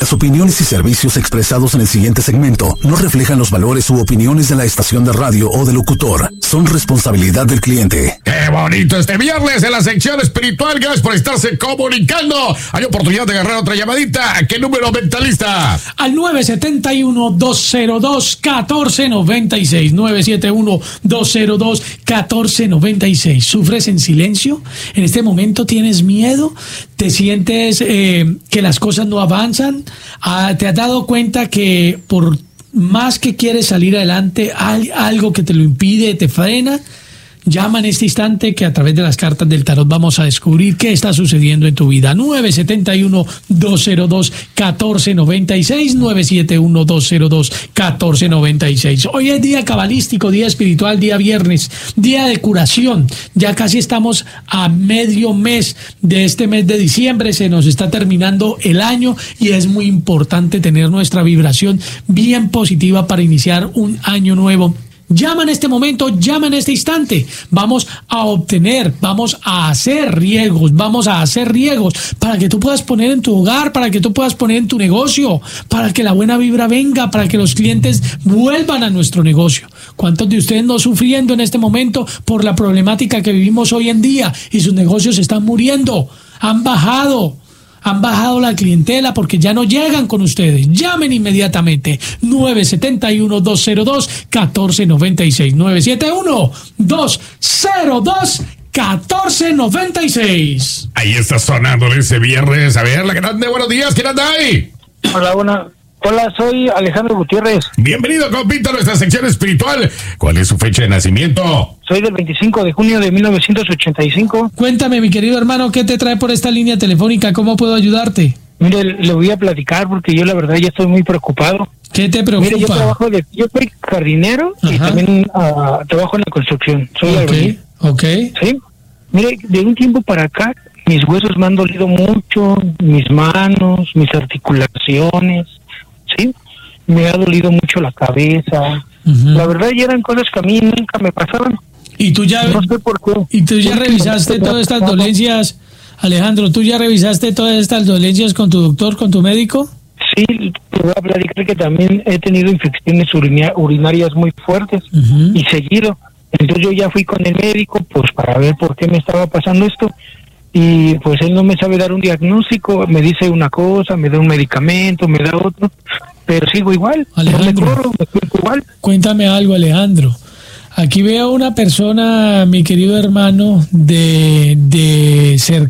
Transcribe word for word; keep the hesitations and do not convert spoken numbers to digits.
Las opiniones y servicios expresados en el siguiente segmento no reflejan los valores u opiniones de la estación de radio o del locutor. Son responsabilidad del cliente. ¡Qué bonito este viernes en la sección espiritual! Gracias por estarse comunicando. Hay oportunidad de agarrar otra llamadita. ¿Qué número, mentalista? Al nueve siete uno, dos cero dos, uno cuatro nueve seis. nueve siete uno, dos cero dos, uno cuatro nueve seis. ¿Sufres en silencio? ¿En este momento tienes miedo? ¿Te sientes eh, que las cosas no avanzan? Ah, ¿te has dado cuenta que por más que quieres salir adelante, hay algo que te lo impide, te frena? Llama en este instante que a través de las cartas del tarot vamos a descubrir qué está sucediendo en tu vida. nueve siete uno, dos cero dos, uno cuatro nueve seis, nueve siete uno, dos cero dos, uno cuatro nueve seis. Hoy es día cabalístico, día espiritual, día viernes, día de curación. Ya casi estamos a medio mes de este mes de diciembre, se nos está terminando el año y es muy importante tener nuestra vibración bien positiva para iniciar un año nuevo. Llama en este momento, llama en este instante. Vamos a obtener, vamos a hacer riegos, vamos a hacer riegos para que tú puedas poner en tu hogar, para que tú puedas poner en tu negocio, para que la buena vibra venga, para que los clientes vuelvan a nuestro negocio. ¿Cuántos de ustedes no sufriendo en este momento por la problemática que vivimos hoy en día y sus negocios están muriendo? Han bajado. Han bajado la clientela porque ya no llegan con ustedes. Llamen inmediatamente. nueve siete uno, dos cero dos, uno cuatro nueve seis. nueve siete uno, dos cero dos, uno cuatro nueve seis. Ahí está sonando ese viernes. A ver, la grande, buenos días. ¿Quién anda ahí? Hola, buena. Hola, soy Alejandro Gutiérrez. Bienvenido, compita, a nuestra sección espiritual. ¿Cuál es su fecha de nacimiento? Soy del veinticinco de junio de mil novecientos ochenta y cinco. Cuéntame, mi querido hermano, ¿qué te trae por esta línea telefónica? ¿Cómo puedo ayudarte? Mire, le voy a platicar porque yo la verdad ya estoy muy preocupado. ¿Qué te preocupa? Mire, yo trabajo de, yo soy jardinero. Ajá. Y también uh, trabajo en la construcción. Soy albañil. Ok. Sí. Mire, de un tiempo para acá, mis huesos me han dolido mucho, mis manos, mis articulaciones, ¿sí? Me ha dolido mucho la cabeza. Uh-huh. La verdad ya eran cosas que a mí nunca me pasaban. ¿Y tú ya, no sé por qué. ¿Y tú ya revisaste todas estas dolencias, Alejandro? ¿Tú ya revisaste todas estas dolencias con tu doctor, con tu médico? Sí, te voy a platicar que también he tenido infecciones urina- urinarias muy fuertes uh-huh. y seguido. Entonces yo ya fui con el médico pues para ver por qué me estaba pasando esto. Y pues él no me sabe dar un diagnóstico, me dice una cosa, me da un medicamento, me da otro, pero sigo igual. Alejandro, no me corro, me sigo igual. Cuéntame algo, Alejandro. Aquí veo una persona, mi querido hermano, de, de cerca